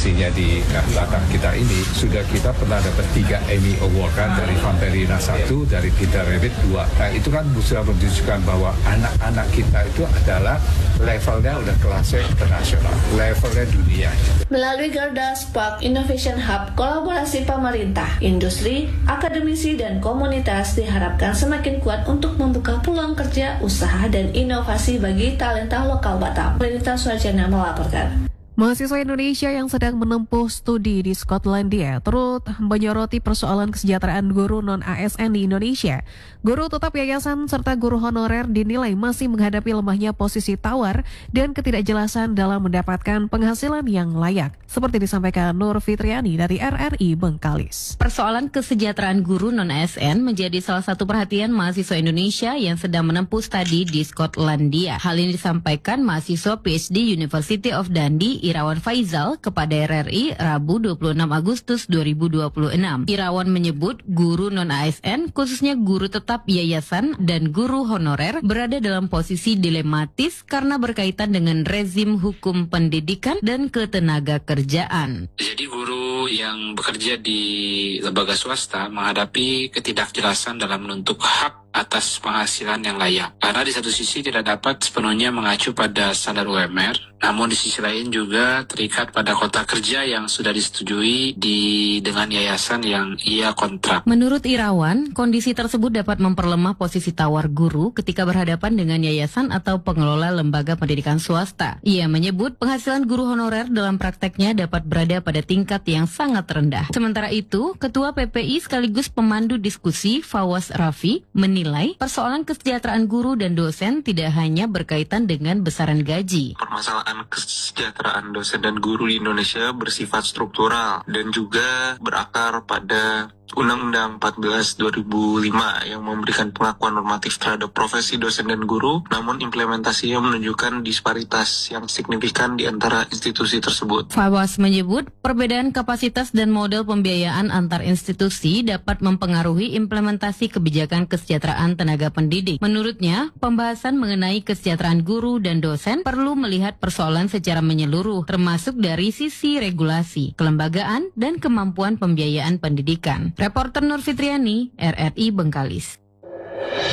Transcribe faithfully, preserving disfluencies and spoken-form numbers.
posisinya di belakang kita ini, sudah kita pernah dapat tiga Emmy Award kan, dari Vampirina satu, dari Peter Rabbit dua. Nah itu kan sudah menunjukkan bahwa anak-anak kita itu adalah levelnya udah kelasnya internasional, levelnya dunia. Melalui Garda Spark Innovation Hub, kolaborasi pemerintah, industri, akademisi, dan komunitas diharapkan semakin kuat untuk membuka peluang kerja, usaha, dan inovasi bagi talenta lokal Batam. Pemerintah Suarjana melaporkan. Mahasiswa Indonesia yang sedang menempuh studi di Skotlandia turut menyoroti persoalan kesejahteraan guru non-A S N di Indonesia. Guru tetap yayasan serta guru honorer dinilai masih menghadapi lemahnya posisi tawar dan ketidakjelasan dalam mendapatkan penghasilan yang layak. Seperti disampaikan Nur Fitriani dari R R I Bengkalis. Persoalan kesejahteraan guru non-A S N menjadi salah satu perhatian mahasiswa Indonesia yang sedang menempuh studi di Skotlandia. Hal ini disampaikan mahasiswa P H D University of Dundee Irawan Faizal kepada R R I Rabu dua puluh enam Agustus dua ribu dua puluh enam. Irawan menyebut guru non-A S N, khususnya guru tetap yayasan dan guru honorer, berada dalam posisi dilematis karena berkaitan dengan rezim hukum pendidikan dan ketenaga kerjaan. Jadi guru yang bekerja di lembaga swasta menghadapi ketidakjelasan dalam menuntut hak atas penghasilan yang layak. Karena di satu sisi tidak dapat sepenuhnya mengacu pada standar U M R, namun di sisi lain juga terikat pada kontrak kerja yang sudah disetujui di dengan yayasan yang ia kontrak. Menurut Irawan, kondisi tersebut dapat memperlemah posisi tawar guru ketika berhadapan dengan yayasan atau pengelola lembaga pendidikan swasta. Ia menyebut penghasilan guru honorer dalam prakteknya dapat berada pada tingkat yang sangat rendah. Sementara itu, Ketua P P I sekaligus pemandu diskusi Fawaz Rafi menilai Menilai persoalan kesejahteraan guru dan dosen tidak hanya berkaitan dengan besaran gaji. Permasalahan kesejahteraan dosen dan guru di Indonesia bersifat struktural dan juga berakar pada Undang-Undang empat belas dua ribu lima yang memberikan pengakuan normatif terhadap profesi dosen dan guru, namun implementasinya menunjukkan disparitas yang signifikan di antara institusi tersebut. Fawaz menyebut perbedaan kapasitas dan model pembiayaan antar institusi dapat mempengaruhi implementasi kebijakan kesejahteraan tenaga pendidik. Menurutnya, pembahasan mengenai kesejahteraan guru dan dosen perlu melihat persoalan secara menyeluruh, termasuk dari sisi regulasi, kelembagaan, dan kemampuan pembiayaan pendidikan. Reporter Nur Fitriani, R R I Bengkalis.